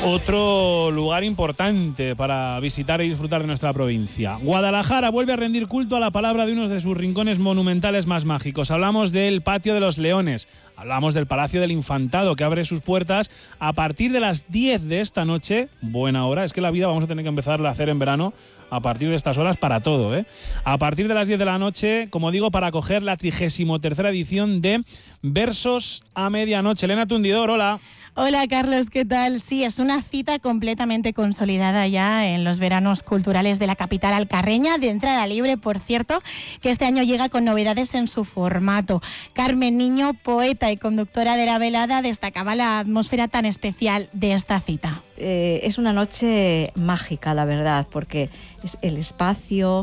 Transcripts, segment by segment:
Otro lugar importante para visitar y disfrutar de nuestra provincia. Guadalajara vuelve a rendir culto a la palabra de uno de sus rincones monumentales más mágicos. Hablamos del Patio de los Leones, hablamos del Palacio del Infantado, que abre sus puertas a partir de las 10 de esta noche. Buena hora, es que la vida vamos a tener que empezarla a hacer en verano a partir de estas horas para todo, ¿eh? A partir de las 10 de la noche, como digo, para acoger la 33ª edición de Versos a Medianoche. Elena Tundidor, hola. Hola Carlos, ¿qué tal? Sí, es una cita completamente consolidada ya en los veranos culturales de la capital alcarreña, de entrada libre, por cierto, que este año llega con novedades en su formato. Carmen Niño, poeta y conductora de la velada, destacaba la atmósfera tan especial de esta cita. Es una noche mágica, la verdad, porque es el espacio,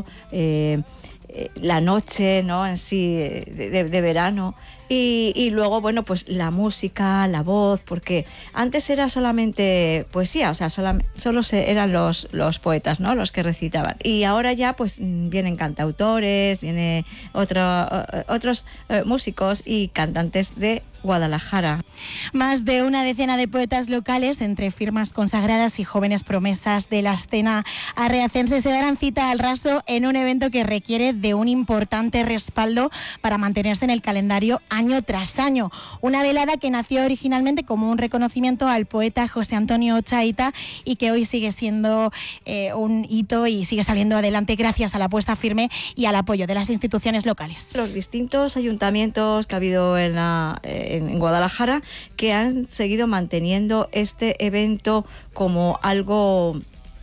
la noche, ¿no?, en sí de verano. Y luego, bueno, pues la música, la voz, porque antes era solamente poesía, o sea, solo eran los poetas, ¿no?, los que recitaban. Y ahora ya, pues, vienen cantautores, vienen otros músicos y cantantes de Guadalajara. Más de una decena de poetas locales, entre firmas consagradas y jóvenes promesas de la escena arreacense, se darán cita al raso en un evento que requiere de un importante respaldo para mantenerse en el calendario año tras año. Una velada que nació originalmente como un reconocimiento al poeta José Antonio Ochaíta y que hoy sigue siendo un hito y sigue saliendo adelante gracias a la apuesta firme y al apoyo de las instituciones locales. Los distintos ayuntamientos que ha habido en Guadalajara, que han seguido manteniendo este evento como algo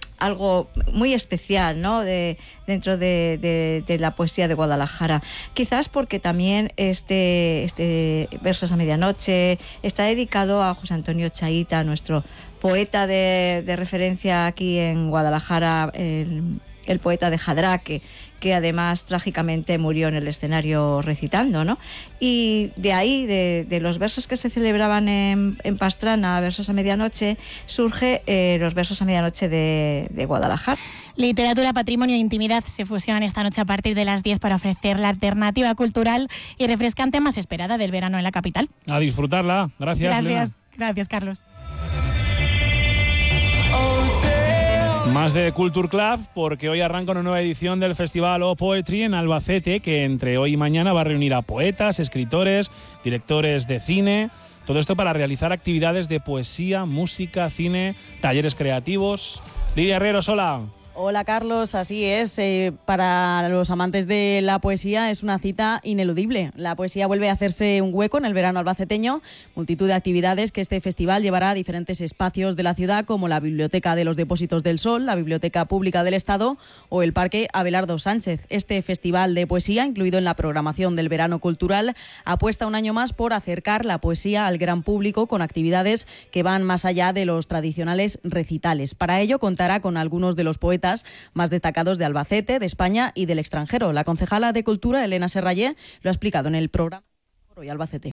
muy especial, ¿no?, dentro de la poesía de Guadalajara. Quizás porque también este Versos a Medianoche está dedicado a José Antonio Ochaíta, nuestro poeta de referencia aquí en Guadalajara, el poeta de Jadrá, que además trágicamente murió en el escenario recitando, ¿no? Y de ahí, de los versos que se celebraban en Pastrana, Versos a Medianoche, surge los Versos a Medianoche de Guadalajara. Literatura, patrimonio e intimidad se fusionan esta noche a partir de las 10 para ofrecer la alternativa cultural y refrescante más esperada del verano en la capital. A disfrutarla. Gracias, Elena. Gracias, Carlos. Más de Culture Club, porque hoy arranca una nueva edición del Festival O Poetry en Albacete, que entre hoy y mañana va a reunir a poetas, escritores, directores de cine. Todo esto para realizar actividades de poesía, música, cine, talleres creativos. Lidia Herreros, hola. Hola Carlos, así es. Para los amantes de la poesía es una cita ineludible. La poesía vuelve a hacerse un hueco en el verano albaceteño. Multitud de actividades que este festival llevará a diferentes espacios de la ciudad, como la Biblioteca de los Depósitos del Sol, la Biblioteca Pública del Estado o el Parque Abelardo Sánchez. Este festival de poesía, incluido en la programación del verano cultural, apuesta un año más por acercar la poesía al gran público con actividades que van más allá de los tradicionales recitales. Para ello contará con algunos de los poetas más destacados de Albacete, de España y del extranjero. La concejala de Cultura, Elena Serrallé, lo ha explicado en el programa Hoy Albacete.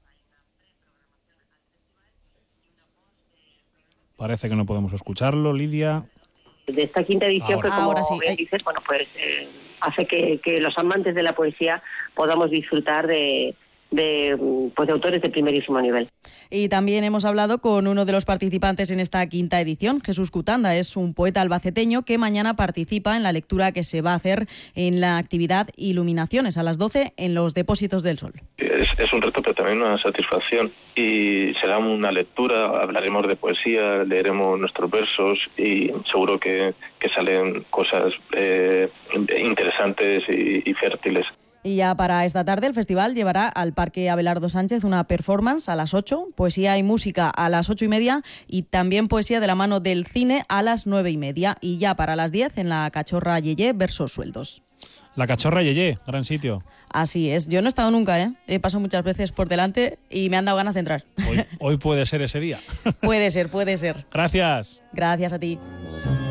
Parece que no podemos escucharlo, Lidia. De esta quinta edición, que como bien dices, bueno, pues hace que los amantes de la poesía podamos disfrutar de autores de primerísimo nivel. Y también hemos hablado con uno de los participantes en esta quinta edición, Jesús Cutanda. Es un poeta albaceteño que mañana participa en la lectura que se va a hacer en la actividad Iluminaciones a las 12 en los Depósitos del Sol. Es un reto, pero también una satisfacción. Y será una lectura, hablaremos de poesía, leeremos nuestros versos y seguro que salen cosas interesantes y fértiles. Y ya para esta tarde el festival llevará al Parque Abelardo Sánchez una performance a las 8, poesía y música a las 8:30 y también poesía de la mano del cine a las 9:30. Y ya para las 10 en la Cachorra Yeye, versos sueltos. La Cachorra Yeye, gran sitio. Así es, yo no he estado nunca, he pasado muchas veces por delante y me han dado ganas de entrar. Hoy puede ser ese día. Puede ser. Gracias. Gracias a ti.